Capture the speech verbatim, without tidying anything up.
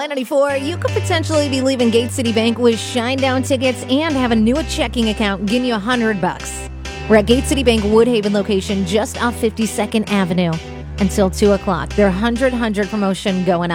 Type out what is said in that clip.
Y ninety-four, you could potentially be leaving Gate City Bank with Shinedown tickets and have a new checking account getting you a hundred bucks. We're at Gate City Bank Woodhaven location just off fifty-second Avenue until two o'clock. Their one hundred one hundred promotion going on.